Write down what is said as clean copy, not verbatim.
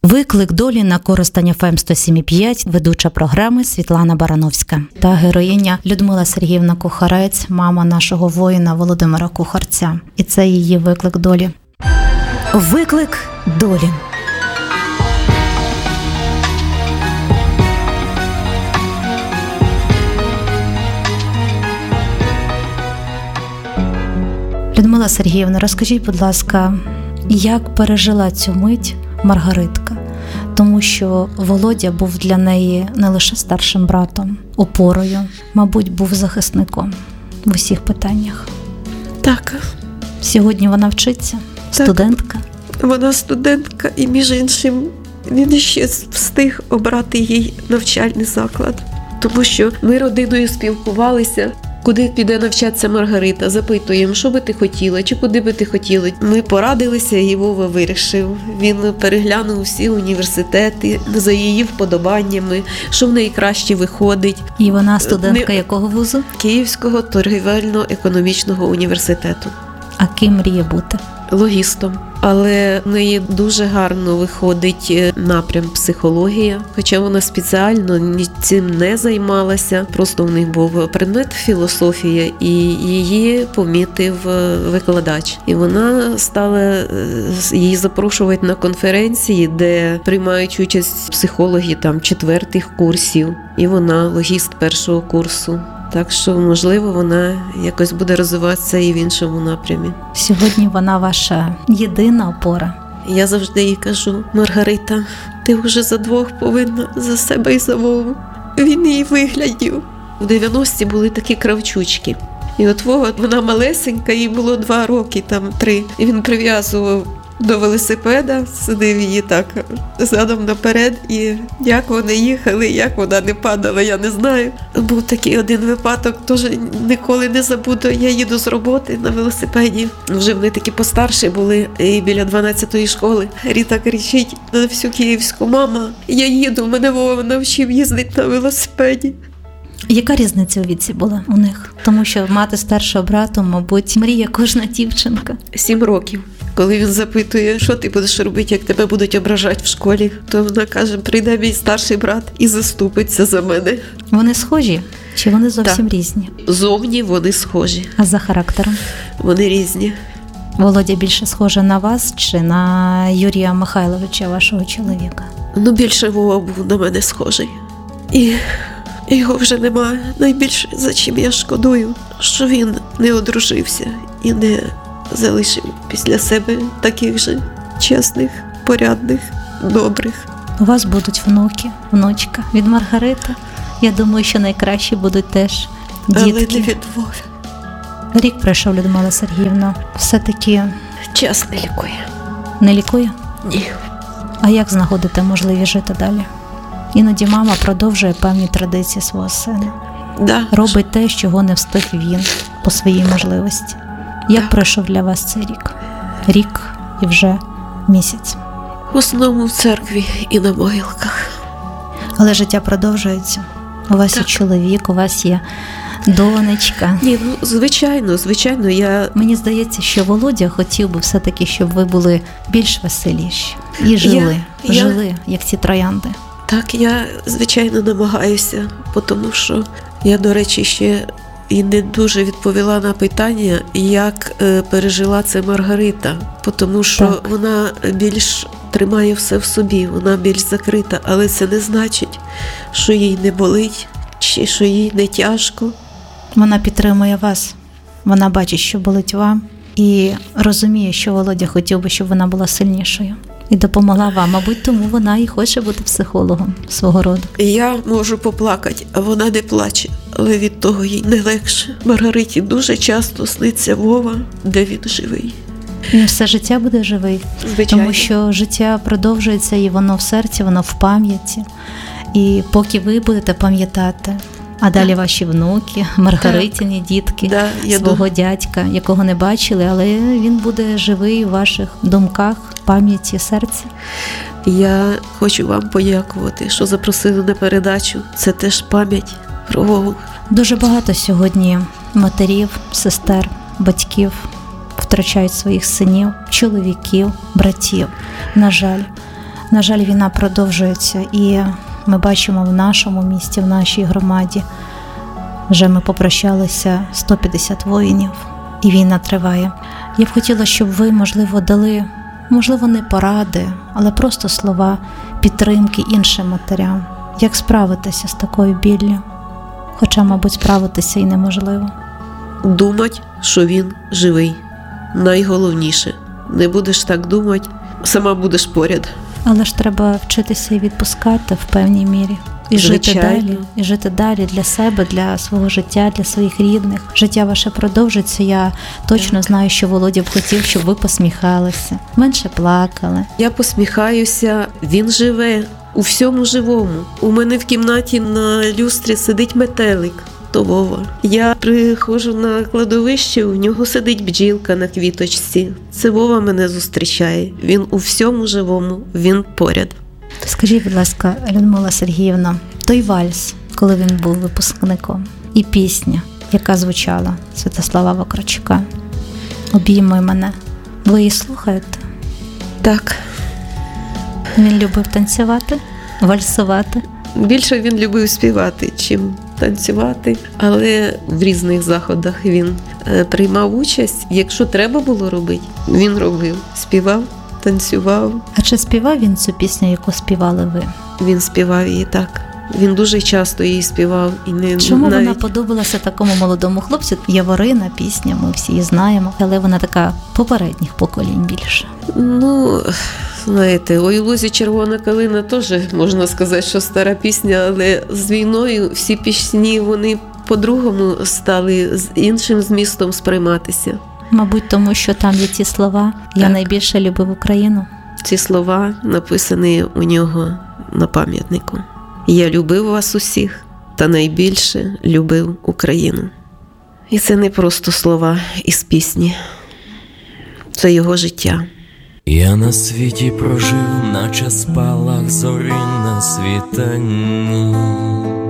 Виклик долі на Коростень ФМ 107,5, ведуча програми Світлана Барановська та героїня Людмила Сергіївна Кухарець, мама нашого воїна Володимира Кухарця. І це її виклик долі. Виклик долі. Людмила Сергіївна, розкажіть, будь ласка, як пережила цю мить Маргаритка? Тому що Володя був для неї не лише старшим братом, опорою, мабуть, був захисником в усіх питаннях. Так. Сьогодні вона вчиться? Так. Студентка? Вона студентка, і між іншим він ще встиг обрати їй навчальний заклад. Тому що ми родиною спілкувалися, куди піде навчатися Маргарита. Запитуємо, що би ти хотіла, чи куди би ти хотіла. Ми порадилися, і Вова вирішив. Він переглянув всі університети за її вподобаннями, що в неї краще виходить. І вона студентка якого вузу? Київського торгівельно-економічного університету. А ким мріє бути? Логістом. Але в неї дуже гарно виходить напрям психологія, хоча вона спеціально цим не займалася. Просто в них був предмет філософія, і її помітив викладач. І вона стала її запрошувати на конференції, де приймають участь психологи там 4-х курсів. І вона логіст 1-го курсу. Так що, можливо, вона якось буде розвиватися і в іншому напрямі. Сьогодні вона ваша єдина опора. Я завжди їй кажу: Маргарита, ти вже за двох повинна, за себе і за Вову. Він її виглядів. В 90-ті були такі кравчучки. І от Вова, вона малесенька, їй було 2 роки, там 3. І він прив'язував до велосипеда, сидив її так задом наперед, і як вони їхали, як вона не падала, я не знаю. Був такий один випадок, теж ніколи не забуду. Я їду з роботи на велосипеді, вже вони такі постарші були, і біля 12-ї школи. Ріта кричить на всю Київську: мама, я їду, мене Вова навчив їздити на велосипеді. Яка різниця у віці була у них? Тому що мати старшого брата, мабуть, мріє кожна дівчинка. 7 років. Коли він запитує, що ти будеш робити, як тебе будуть ображати в школі, то вона каже: прийде мій старший брат і заступиться за мене. Вони схожі? Чи вони зовсім різні? Зовні вони схожі. А за характером? Вони різні. Володя більше схожий на вас чи на Юрія Михайловича, вашого чоловіка? Більше Вова був на мене схожий. І його вже немає. Найбільше, за чим я шкодую, що він не одружився і не залишив після себе таких же чесних, порядних, добрих. У вас будуть внуки, внучка від Маргарити. Я думаю, що найкращі будуть теж дітки. Але не від Вови. Рік пройшов, Людмила Сергіївна. Все-таки... Час не лікує. Не лікує? Ні. А як знаходите можливість жити далі? Іноді мама продовжує певні традиції свого сина. Да. Робить те, чого не встиг він по своїй можливості. Як пройшов для вас цей рік? Рік і вже місяць. В основному в церкві і на могилках. Але життя продовжується. У вас є чоловік, у вас є донечка. Ні, звичайно. Мені здається, що Володя хотів би все-таки, щоб ви були більш веселіші. І жили, як ці троянди. Так, я, звичайно, намагаюся, тому що я, до речі, ще і не дуже відповіла на питання, як пережила це Маргарита, тому що вона більш тримає все в собі, вона більш закрита, але це не значить, що їй не болить, чи що їй не тяжко. Вона підтримує вас, вона бачить, що болить вам, і розуміє, що Володя хотів би, щоб вона була сильнішою. І допомогла вам. Мабуть, тому вона і хоче бути психологом свого роду. Я можу поплакати, а вона не плаче. Але від того їй не легше. Маргариті дуже часто сниться Вова, де він живий. Він все життя буде живий. Звичайно. Тому що життя продовжується, і воно в серці, воно в пам'яті. І поки ви будете пам'ятати, а далі ваші внуки, Маргаритіні дітки, свого дядька, якого не бачили, але він буде живий у ваших думках, пам'яті, серці. Я хочу вам подякувати, що запросили на передачу. Це теж пам'ять про Вову. Дуже багато сьогодні матерів, сестер, батьків втрачають своїх синів, чоловіків, братів. На жаль, На жаль, війна продовжується, і ми бачимо в нашому місті, в нашій громаді, вже ми попрощалися 150 воїнів, і війна триває. Я б хотіла, щоб ви, можливо, дали, можливо, не поради, але просто слова підтримки іншим матерям. Як справитися з такою біллю? Хоча, мабуть, справитися і неможливо. Думать, що він живий. Найголовніше. Не будеш так думати, сама будеш поряд. Але ж треба вчитися і відпускати в певній мірі. І жити далі для себе, для свого життя, для своїх рідних. Життя ваше продовжиться. Я точно знаю, що Володя б хотів, щоб ви посміхалися, менше плакали. Я посміхаюся, він живе у всьому живому. У мене в кімнаті на люстрі сидить метелик. То Вова. Я приходжу на кладовище, у нього сидить бджілка на квіточці. Це Вова мене зустрічає. Він у всьому живому, він поряд. Скажіть, будь ласка, Людмила Сергіївна, той вальс, коли він був випускником, і пісня, яка звучала Святослава Вакарчука, «Обійми мене», ви її слухаєте? Так. Він любив танцювати, вальсувати? Більше він любив співати, чим танцювати, але в різних заходах він приймав участь. Якщо треба було робити, він робив, співав, танцював. А чи співав він цю пісню, яку співали ви? Він співав її, так. Він дуже часто її співав. Чому вона подобалася такому молодому хлопцю? Яворина пісня, ми всі її знаємо, але вона така попередніх поколінь більше. Знаєте, «Ой, у лузі червона калина» теж, можна сказати, що стара пісня, але з війною всі пісні, вони по-другому стали з іншим змістом сприйматися. Мабуть, тому що там є ті слова «Я найбільше любив Україну». Ці слова написані у нього на пам'ятнику. «Я любив вас усіх, та найбільше любив Україну». І це не просто слова із пісні. Це його життя. Я на світі прожив, наче спалах зорі на світанні.